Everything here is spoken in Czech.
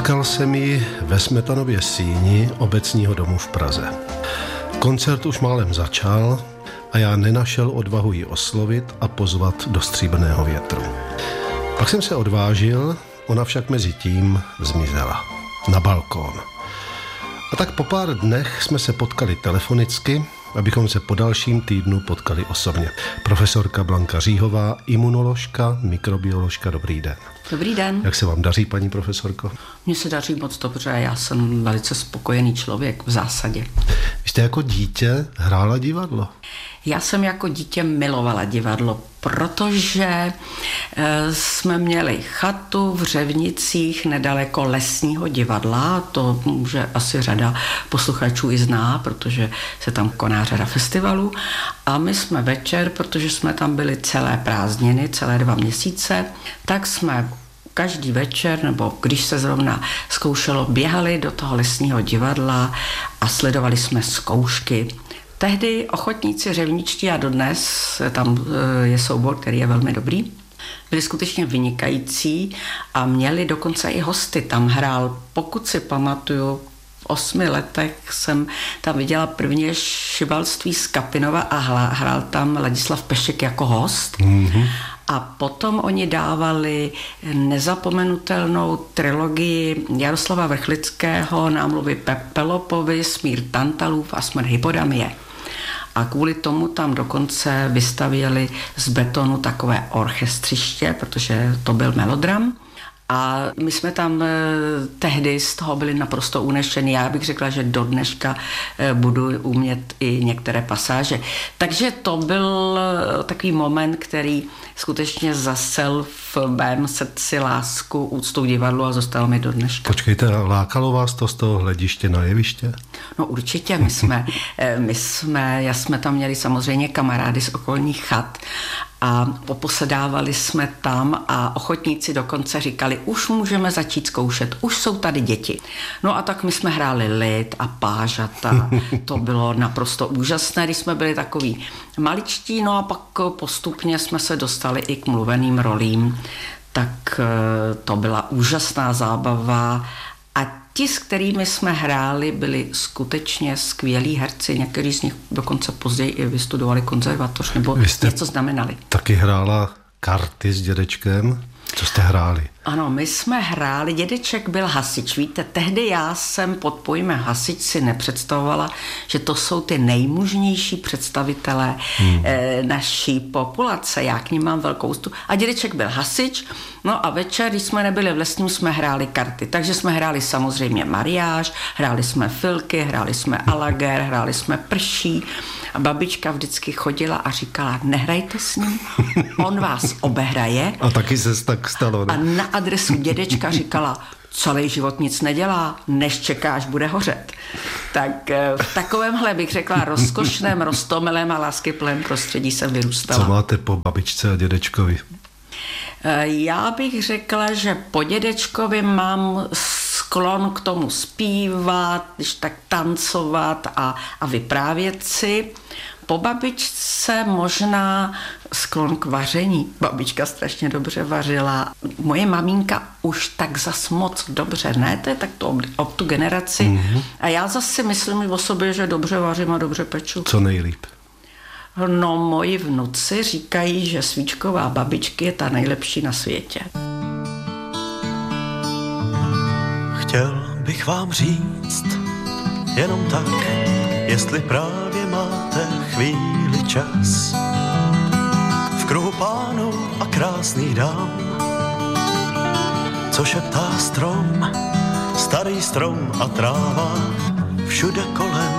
Potkal jsem ji ve Smetanově síni Obecního domu v Praze. Koncert už málem začal a já nenašel odvahu ji oslovit a pozvat do Stříbrného větru. Pak jsem se odvážil, ona však mezi tím zmizela na balkón. A tak po pár dnech jsme se potkali telefonicky, abychom se po dalším týdnu potkali osobně. Profesorka Blanka Říhová, imunoložka, mikrobioložka, dobrý den. Dobrý den. Jak se vám daří, paní profesorko? Mně se daří moc dobře, já jsem velice spokojený člověk v zásadě. Vy jste jako dítě hrála divadlo? Já jsem jako dítě milovala divadlo, protože jsme měli chatu v Řevnicích nedaleko Lesního divadla, to může asi řada posluchačů i zná, protože se tam koná řada festivalů, a my jsme večer, protože jsme tam byli celé prázdniny, celé 2 měsíce, tak jsme každý večer, nebo když se zrovna zkoušelo, běhali do toho Lesního divadla a sledovali jsme zkoušky. Tehdy ochotníci řevničtí, a dodnes tam je soubor, který je velmi dobrý, byli skutečně vynikající a měli dokonce i hosty. Tam hrál, pokud si pamatuju, v 8 letech jsem tam viděla prvně Šibalství z Kapinova a hrál tam Ladislav Pešek jako host. Mm-hmm. A potom oni dávali nezapomenutelnou trilogii Jaroslava Vrchlického, Námluvy Pelopovi, Smír Tantalův a Smrt Hypodamie. A kvůli tomu tam dokonce vystavěli z betonu takové orchestřiště, protože to byl melodram. A my jsme tam tehdy z toho byli naprosto unešení. Já bych řekla, že do dneška budu umět i některé pasáže. Takže to byl takový moment, který skutečně zasel v mém srdci lásku, úctu k divadlu a zůstal mi do dneška. Počkejte, lákalo vás to z toho hlediště na jeviště? No určitě, my jsme tam měli samozřejmě kamarády z okolních chat a poposedávali jsme tam a ochotníci dokonce říkali, už můžeme začít zkoušet, už jsou tady děti. No a tak my jsme hráli lid a pážata, to bylo naprosto úžasné, když jsme byli takový maličtí, no a pak postupně jsme se dostali i k mluveným rolím, tak to byla úžasná zábava. A ti, s kterými jsme hráli, byli skutečně skvělí herci. Někteří z nich dokonce později i vystudovali konzervatoř nebo něco znamenali. Taky hrála karty s dědečkem? Co jste hráli? Ano, my jsme hráli, dědeček byl hasič. Víte, tehdy já jsem pod pojmem hasič si nepředstavovala, že to jsou ty nejmužnější představitelé naší populace. Já k nim mám velkou úctu. A dědeček byl hasič, no a večer, když jsme nebyli v Lesním, jsme hráli karty. Takže jsme hráli samozřejmě mariáž, hráli jsme filky, hráli jsme alager, hráli jsme prší. A babička vždycky chodila a říkala, nehrajte s ním, on vás obehraje. A taky se tak stalo, ne? A na adresu dědečka říkala, celý život nic nedělá, než čeká, až bude hořet. Tak v takovémhle, bych řekla, rozkošném, roztomilém a láskyplném prostředí jsem vyrůstala. Co máte po babičce a dědečkovi? Já bych řekla, že po dědečkovi mám sklon k tomu zpívat, když tak tancovat a vyprávět si. Po babičce možná sklon k vaření. Babička strašně dobře vařila. Moje maminka už tak zas moc dobře, ne? To je tak to ob tu generaci. Mm-hmm. A já zase myslím o sobě, že dobře vařím a dobře peču. Co nejlíp? No, moji vnuci říkají, že svíčková babičky je ta nejlepší na světě. Chtěl bych vám říct jenom tak, jestli právě máte chvíli čas. V kruhu pánů a krásných dám, co šeptá strom, starý strom a tráva, všude kolem